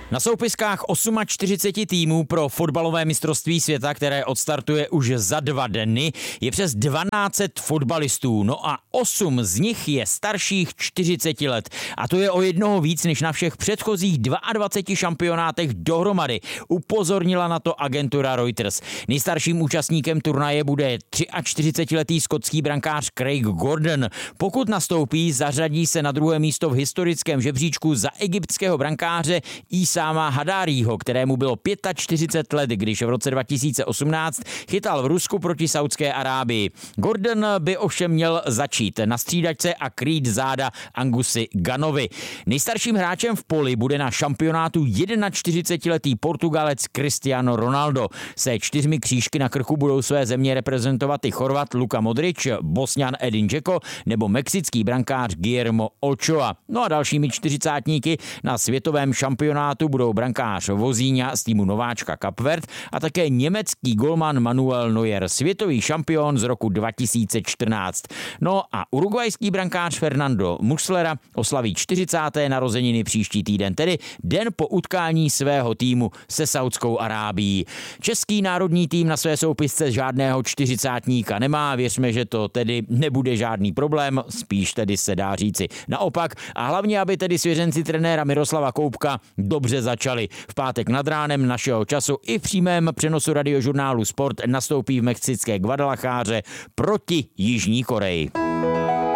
Na soupiskách 48 týmů pro fotbalové mistrovství světa, které odstartuje už za 2 dny, je přes 1200 fotbalistů, no a 8 z nich je starších 40 let. A to je o jednoho víc než na všech předchozích 22 šampionátech dohromady. Upozornila na to agentura Reuters. Nejstarším účastníkem turnaje bude 43letý skotský brankář Craig Gordon. Pokud nastoupí, zařadí se na druhé místo v historickém žebříčku za egyptského brankáře Ísáma Hadárího, kterému bylo 45 let, když v roce 2018 chytal v Rusku proti Saudské Arábii. Gordon by ovšem měl začít na střídačce a krýt záda Angusi Ganovi. Nejstarším hráčem v poli bude na šampionátu 41letý Portugalec Cristiano Ronaldo. Se 4 křížky na krku budou své země reprezentovat i Chorvat Luka Modrič, Bosňan Edin Dzeko nebo mexický brankář Guillermo Ochoa. No a dalšími 40tníky na světovém šampionátu budou brankář Vozíňa z týmu nováčka Kapverd a také německý golman Manuel Neuer, světový šampion z roku 2014. No a urugvajský brankář Fernando Muslera oslaví 40. narozeniny příští týden, tedy den po utkání svého týmu se Saudskou Arábií. Český národní tým na své soupisce žádného 40tníka nemá, věřme, že to tedy nebude žádný problém, spíš tedy se dá říci naopak a hlavně, aby tedy svěřenci trenéra Miroslava Koubka dobře začali. V pátek nad ránem našeho času i v přímém přenosu radiožurnálu Sport nastoupí v mexické Guadalajáře proti Jižní Koreji.